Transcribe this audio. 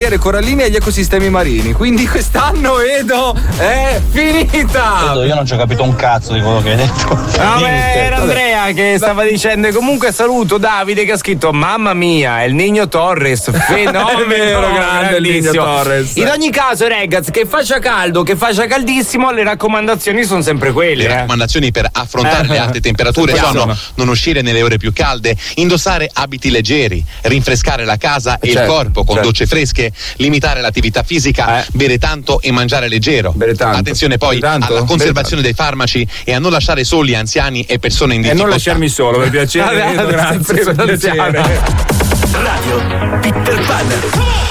barriere coralline e gli ecosistemi marini. Quindi quest'anno Edo è finita. Edo, io non ci ho capito un cazzo di quello che hai detto. Vabbè, era Andrea che stava dicendo. Comunque saluto Davide che ha scritto: mamma mia, El Niño Torres, fenomeno. È vero, grande El Niño Torres. In ogni caso, ragazzi, che faccia caldo, che faccia caldissimo, le raccomandazioni sono sempre quelle. Le raccomandazioni per affrontare le alte temperature sono non uscire nelle ore più calde, indossare abiti leggeri, rinfrescare la casa e il corpo con docce fresche, limitare l'attività fisica, bere tanto e mangiare leggero. Attenzione poi alla conservazione dei farmaci e a non lasciare soli anziani e persone in difficoltà. E non lasciarmi solo, per piacere. Grazie, per piacere. Radio Peter Pan.